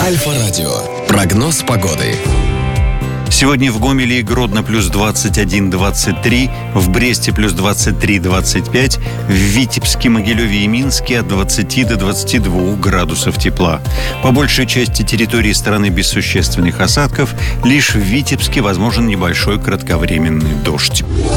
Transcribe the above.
Альфа-радио. Прогноз погоды. Сегодня в Гомеле и Гродно плюс 21-23, в Бресте плюс 23-25, в Витебске, Могилеве и Минске от 20 до 22 градусов тепла. По большей части территории страны без существенных осадков, лишь в Витебске возможен небольшой кратковременный дождь.